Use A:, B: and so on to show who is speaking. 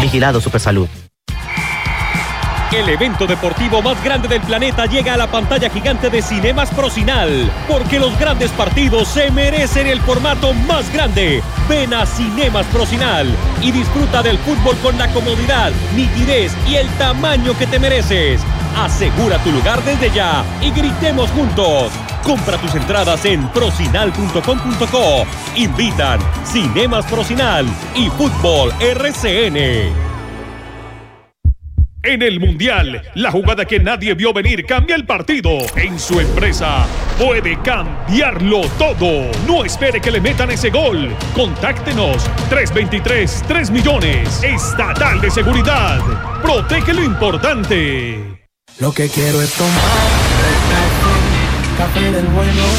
A: Vigilado Supersalud.
B: El evento deportivo más grande del planeta llega a la pantalla gigante de Cinemas Procinal, porque los grandes partidos se merecen el formato más grande. Ven a Cinemas Procinal y disfruta del fútbol con la comodidad, nitidez y el tamaño que te mereces. Asegura tu lugar desde ya y gritemos juntos. Compra tus entradas en procinal.com.co. Invitan Cinemas Procinal y Fútbol RCN.
C: En el Mundial, la jugada que nadie vio venir cambia el partido. En su empresa puede cambiarlo todo. No espere que le metan ese gol. Contáctenos 323-3 millones. Estatal de Seguridad. Protege lo importante.
D: Lo que quiero es tomar café del bueno.